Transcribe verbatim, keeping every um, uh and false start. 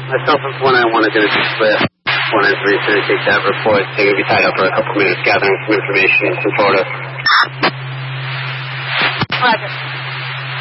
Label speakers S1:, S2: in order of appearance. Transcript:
S1: Myself and four nine one are going to be split. four nine three is going to take that report. They're going to be tied up for a couple minutes gathering some information from Florida.
S2: Roger.